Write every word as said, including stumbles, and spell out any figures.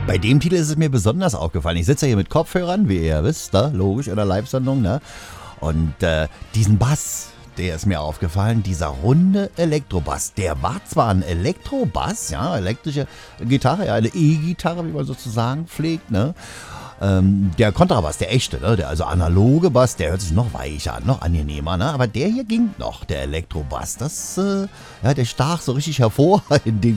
Bei dem Titel ist es mir besonders aufgefallen. Ich sitze ja hier mit Kopfhörern, wie ihr ja wisst, ne? Logisch in der Live-Sendung. Ne? Und äh, diesen Bass, der ist mir aufgefallen, dieser runde Elektrobass. Der war zwar ein Elektrobass, ja, elektrische Gitarre, ja, eine E-Gitarre, wie man sozusagen pflegt, ne? Ähm, der Kontrabass, der echte, ne? Der also analoge Bass, der hört sich noch weicher an, noch angenehmer, ne? Aber der hier ging noch, der Elektrobass. Das, äh, ja, der stach so richtig hervor in den